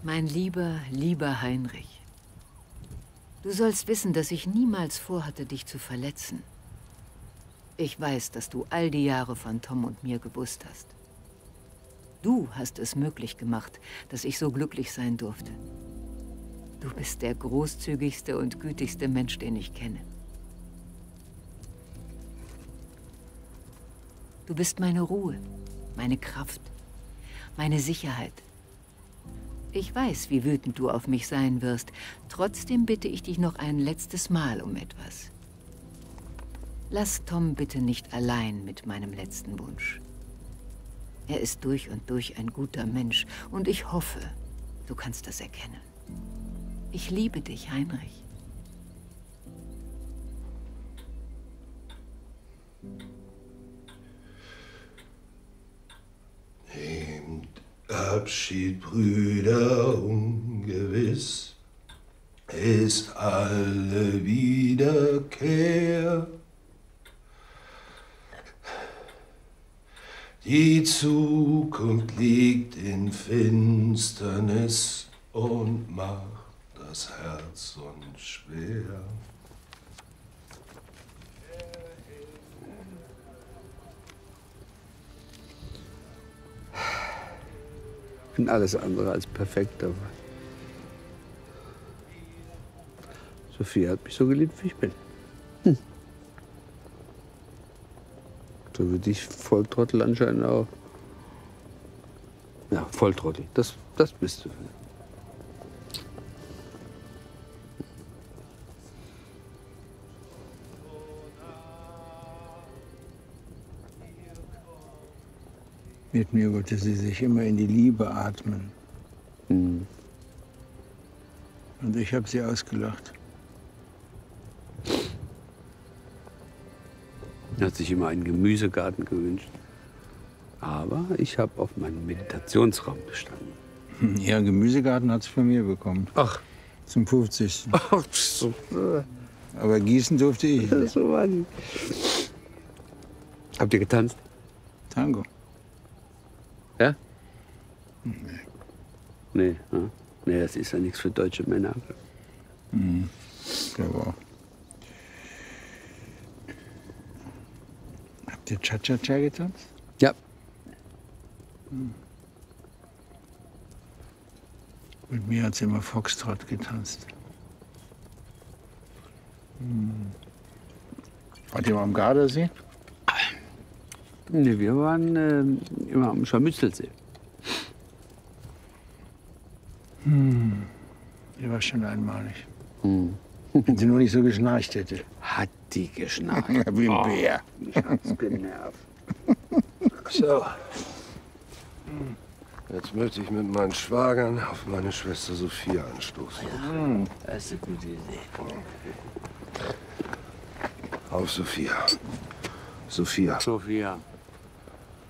Mein lieber Heinrich. Du sollst wissen, dass ich niemals vorhatte, dich zu verletzen. Ich weiß, dass du all die Jahre von Tom und mir gewusst hast. Du hast es möglich gemacht, dass ich so glücklich sein durfte. Du bist der großzügigste und gütigste Mensch, den ich kenne. Du bist meine Ruhe, meine Kraft, meine Sicherheit. Ich weiß, wie wütend du auf mich sein wirst. Trotzdem bitte ich dich noch ein letztes Mal um etwas. Lass Tom bitte nicht allein mit meinem letzten Wunsch. Er ist durch und durch ein guter Mensch und ich hoffe, du kannst das erkennen. Ich liebe dich, Heinrich. Nehmt Abschied, Brüder, ungewiss ist alle Wiederkehr. Die Zukunft liegt in Finsternis und macht das Herz uns schwer. Ich bin alles andere als perfekt, aber Sophia hat mich so geliebt, wie ich bin. So wie dich Volltrottel anscheinend auch. Ja, Volltrottel, das bist du. Mit mir wollte sie sich immer in die Liebe atmen. Mhm. Und ich habe sie ausgelacht. Er hat sich immer einen Gemüsegarten gewünscht. Aber ich habe auf meinen Meditationsraum bestanden. Ja, Gemüsegarten hat sie von mir bekommen. Ach. Zum 50. Ach, so. Aber gießen durfte ich. Ja, so war die. Habt ihr getanzt? Tango. Ja? Nee. Nee, ja. Nee, das ist ja nichts für deutsche Männer. Mhm. Aber habt ihr Cha-Cha-Cha getanzt? Ja. Mit mir hat sie immer Foxtrot getanzt. Wart ihr mal am Gardasee? Nee, wir waren immer am Scharmützelsee. Die war schon einmalig. Wenn sie nur nicht so geschnarcht hätte. Hat die geschnarcht? Wie ein Bär. Ich hab's genervt. So. Jetzt möchte ich mit meinen Schwagern auf meine Schwester Sophia anstoßen. Das ist eine gute Idee. Auf Sophia. Sophia. Sophia.